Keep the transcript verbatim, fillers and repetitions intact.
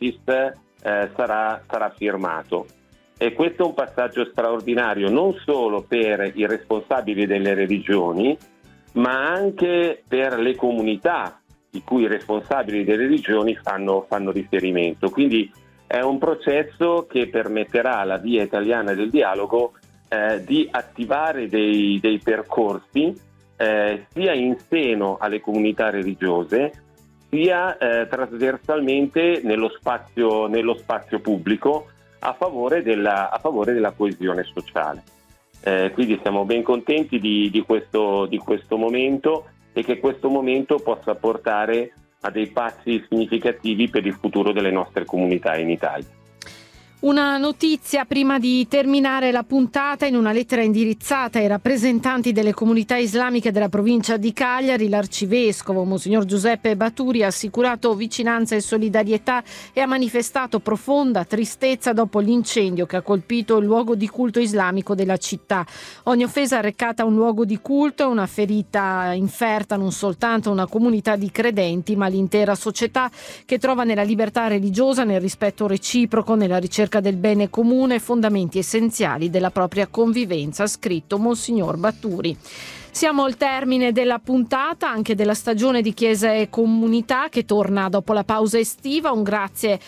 catechis eh, sarà, sarà firmato. E questo è un passaggio straordinario non solo per i responsabili delle religioni, ma anche per le comunità di cui i responsabili delle religioni fanno, fanno riferimento. Quindi è un processo che permetterà alla Via Italiana del Dialogo eh, di attivare dei, dei percorsi eh, sia in seno alle comunità religiose, sia eh, trasversalmente nello spazio, nello spazio pubblico, a favore della, a favore della coesione sociale. Eh, quindi siamo ben contenti di, di, questo, di questo momento e che questo momento possa portare a dei passi significativi per il futuro delle nostre comunità in Italia. Una notizia prima di terminare la puntata: in una lettera indirizzata ai rappresentanti delle comunità islamiche della provincia di Cagliari, l'arcivescovo Monsignor Giuseppe Baturi ha assicurato vicinanza e solidarietà e ha manifestato profonda tristezza dopo l'incendio che ha colpito il luogo di culto islamico della città. Ogni offesa arrecata a un luogo di culto è una ferita inferta non soltanto a una comunità di credenti, ma all'intera società, che trova nella libertà religiosa, nel rispetto reciproco, nella ricerca del bene comune fondamenti essenziali della propria convivenza, ha scritto Monsignor Baturi. Siamo al termine della puntata, anche della stagione di Chiesa e Comunità, che torna dopo la pausa estiva. Un grazie